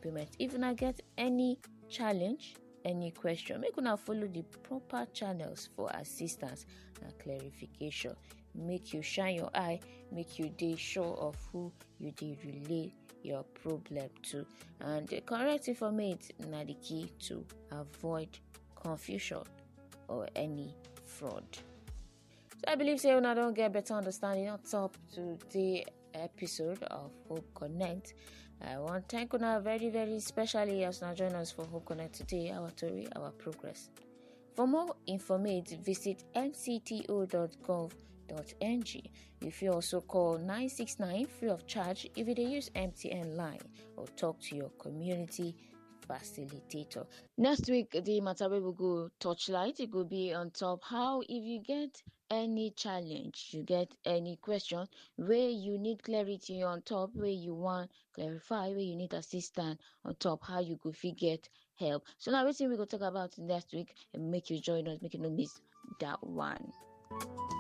payment. If una get any challenge, any question, make una follow the proper channels for assistance and clarification. Make you shine your eye, make you dey sure of who you dey relay your problem to, and the correct information na the key to avoid confusion or any fraud. So I believe say una don't get better understanding on top today episode of Hope Connect. I want to thank una very, very specially as now join us for Hope Connect today, our story, our progress. For more information, visit mcto.gov.ng. If you also call 969 free of charge if you use MTN line or talk to your community facilitator. Next week, the matter we will go touchlight. It will be on top how if you get any challenge, you get any question where you need clarity on top, where you want clarify, where you need assistance on top, how you go get help. So now everything we go talk about next week and make you join us, make you no miss that one.